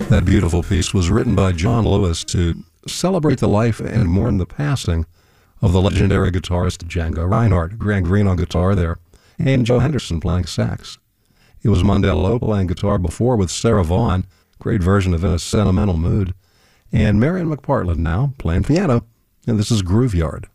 That beautiful piece was written by John Lewis to celebrate the life and mourn the passing of the legendary guitarist Django Reinhardt. Grant Green on guitar there, and Joe Henderson playing sax. It was Mondale Lowe playing guitar before with Sarah Vaughan, great version of In a Sentimental Mood, and Marion McPartland now playing piano, and this is Grooveyard.